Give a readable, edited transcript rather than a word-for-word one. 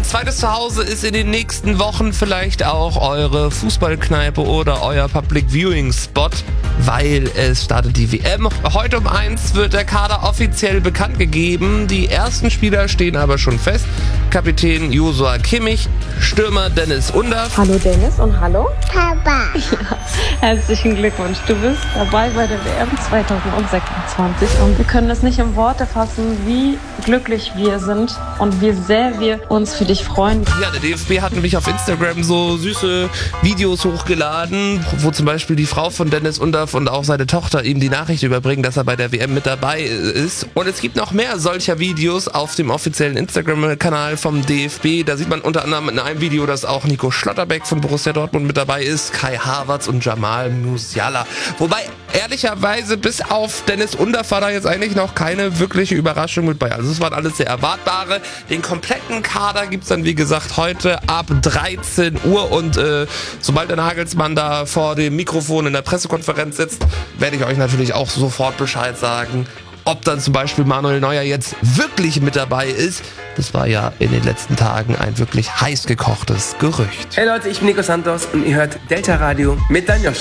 zweites Zuhause ist in den nächsten Wochen vielleicht auch eure Fußballkneipe oder euer Public Viewing Spot, weil es startet die WM. Heute um 1 wird der Kader offiziell bekannt gegeben. Die ersten Spieler stehen aber schon fest. Kapitän Joshua Kimmich, Stürmer Dennis Undaff. Hallo Dennis und hallo Papa. Ja, herzlichen Glückwunsch. Du bist dabei bei der WM 2026 und wir können es nicht in Worte fassen, wie glücklich wir sind und wie sehr wir uns für dich freuen. Ja, der DFB hat nämlich auf Instagram so süße Videos hochgeladen, wo zum Beispiel die Frau von Dennis Undaff und auch seine Tochter ihm die Nachricht überbringen, dass er bei der WM mit dabei ist. Und es gibt noch mehr solcher Videos auf dem offiziellen Instagram-Kanal vom DFB. Da sieht man unter anderem in einem Video, dass auch Nico Schlotterbeck von Borussia Dortmund mit dabei ist, Kai Havertz und Jamal Musiala. Wobei, ehrlicherweise, bis auf Dennis Undaff war da jetzt eigentlich noch keine wirkliche Überraschung mit bei. Also es waren alles sehr erwartbare. Den kompletten Kader gibt es dann, wie gesagt, heute ab 13 Uhr. Und sobald der Nagelsmann da vor dem Mikrofon in der Pressekonferenz sitzt, werde ich euch natürlich auch sofort Bescheid sagen, ob dann zum Beispiel Manuel Neuer jetzt wirklich mit dabei ist. Das war ja in den letzten Tagen ein wirklich heiß gekochtes Gerücht. Hey Leute, ich bin Nico Santos und ihr hört Delta Radio mit Daniel.